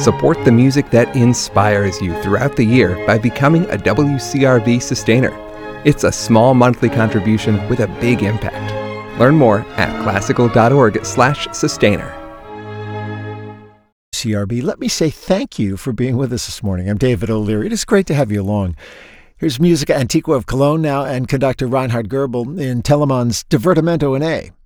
Support the music that inspires you throughout the year by becoming a WCRV sustainer. It's a small monthly contribution with a big impact. Learn more at classical.org/sustainer. CRB, let me say thank you for being with us this morning. I'm David O'Leary. It is great to have you along. Here's Musica Antigua of Cologne now and conductor Reinhard Goebel in Telemann's Divertimento in A.